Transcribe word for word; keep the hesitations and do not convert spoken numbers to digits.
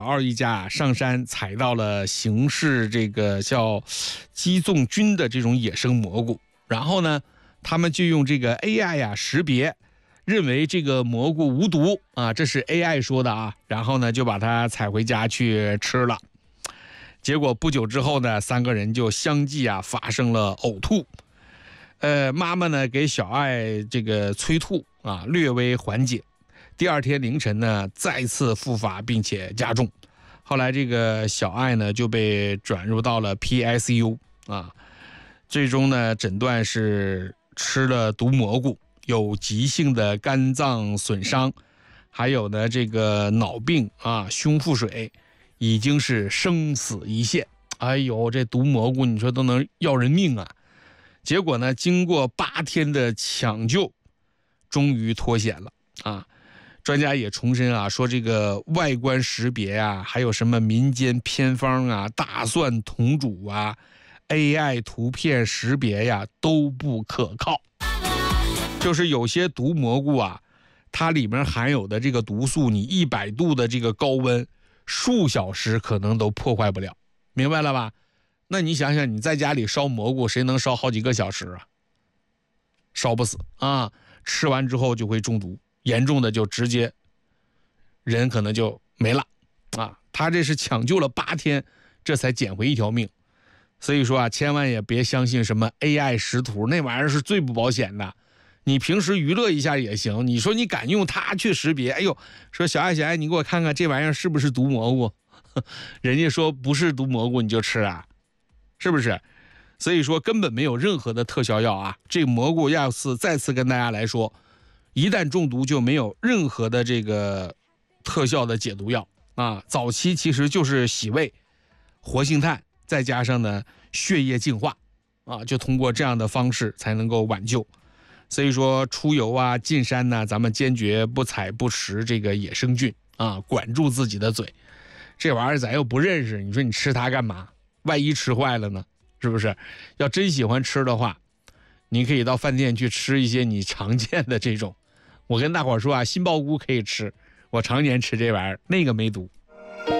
二一家上山采到了形似这个叫鸡枞菌的这种野生蘑菇，然后呢，他们就用这个 A I 呀识别，认为这个蘑菇无毒啊，这是 A I 说的啊，然后呢就把它采回家去吃了。结果不久之后呢，三个人就相继啊发生了呕吐。呃，妈妈呢给小爱这个催吐啊，略微缓解。第二天凌晨呢，再次复发，并且加重。后来这个小爱呢就被转入到了 P I C U 啊，最终呢诊断是吃了毒蘑菇，有急性的肝脏损伤，还有呢这个脑病啊，胸腹水，已经是生死一线。哎呦，这毒蘑菇你说都能要人命啊！结果呢，经过八天的抢救，终于脱险了啊！专家也重申啊，说这个外观识别啊，还有什么民间偏方啊、大蒜同煮啊、A I 图片识别呀，都不可靠。就是有些毒蘑菇啊，它里面含有的这个毒素，你一百度的这个高温，数小时可能都破坏不了，明白了吧？那你想想，你在家里烧蘑菇，谁能烧好几个小时啊？烧不死啊！吃完之后就会中毒，严重的就直接人可能就没了啊！他这是抢救了八天，这才捡回一条命。所以说啊，千万也别相信什么 A I 识图，那玩意儿是最不保险的。你平时娱乐一下也行，你说你敢用它去识别？哎呦，说小爱小爱，你给我看看这玩意儿是不是毒蘑菇？人家说不是毒蘑菇你就吃啊？是不是？所以说根本没有任何的特效药啊！这蘑菇要是再次跟大家来说，一旦中毒就没有任何的这个特效的解毒药啊！早期其实就是洗胃、活性炭，再加上呢血液净化啊，就通过这样的方式才能够挽救。所以说出游啊、进山呢，咱们坚决不采不食这个野生菌啊，管住自己的嘴。这玩意儿咱又不认识，你说你吃它干嘛？万一吃坏了呢？是不是？要真喜欢吃的话，你可以到饭店去吃一些你常见的这种。我跟大伙说啊，杏鲍菇可以吃，我常年吃这玩意儿，那个没毒。